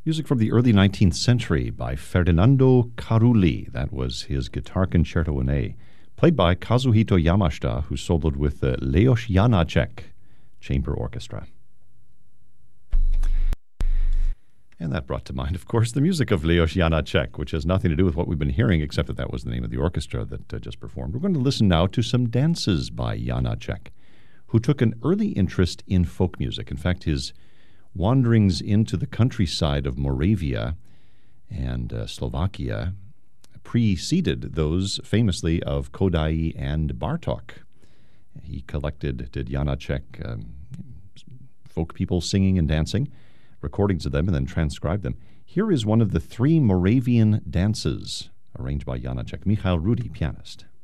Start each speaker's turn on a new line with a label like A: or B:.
A: Music from the early 19th century by Ferdinando Carulli. That was his Guitar Concerto in A, played by Kazuhito Yamashita, who soloed with the Leos Janáček Chamber Orchestra. And that brought to mind, of course, the music of Leos Janáček, which has nothing to do with what we've been hearing, except that was the name of the orchestra that just performed. We're going to listen now to some dances by Janáček, who took an early interest in folk music. In fact, his wanderings into the countryside of Moravia and Slovakia preceded those famously of Kodály and Bartók. He did Janáček, folk people singing and dancing, recordings of them, and then transcribed them. Here is one of the three Moravian dances arranged by Janáček. Michal Rudy, pianist.